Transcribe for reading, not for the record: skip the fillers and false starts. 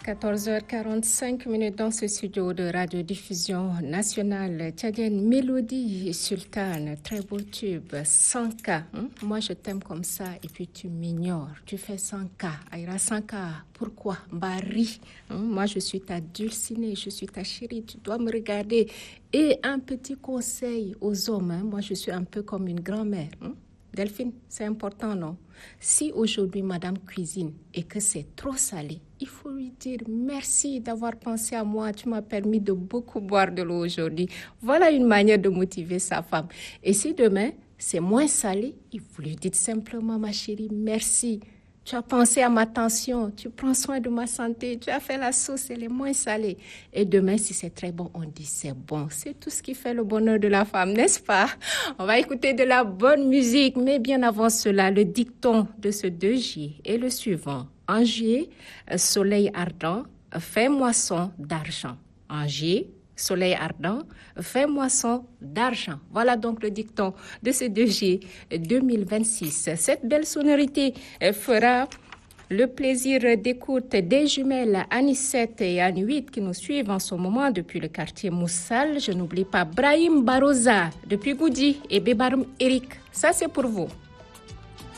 14h45 dans ce studio de radiodiffusion nationale tchadienne. Mélodie Sultane, très beau tube, 100K. Moi, je t'aime comme ça et puis tu m'ignores. Tu fais 100K. Aïra 100K. Pourquoi? Bari. Moi, je suis ta dulcinée, je suis ta chérie. Tu dois me regarder. Et un petit conseil aux hommes. Moi, je suis un peu comme une grand-mère. Delphine, c'est important, non? Si aujourd'hui madame cuisine et que c'est trop salé, il faut lui dire merci d'avoir pensé à moi. Tu m'as permis de beaucoup boire de l'eau aujourd'hui. Voilà une manière de motiver sa femme. Et si demain c'est moins salé, il faut lui dire simplement ma chérie, merci. Tu as pensé à ma tension, tu prends soin de ma santé, tu as fait la sauce, elle est moins salée. Et demain, si c'est très bon, on dit c'est bon. C'est tout ce qui fait le bonheur de la femme, n'est-ce pas? On va écouter de la bonne musique, mais bien avant cela, le dicton de ce 2J est le suivant. En juillet, soleil ardent, fait moisson d'argent. En juillet, soleil ardent, fait moisson d'argent. Voilà donc le dicton de ce 2J 2026. Cette belle sonorité fera le plaisir d'écoute des jumelles Anissette et Anne-8 qui nous suivent en ce moment depuis le quartier Moussal. Je n'oublie pas Brahim Baroza depuis Goudi et Bébarum Eric. Ça, c'est pour vous.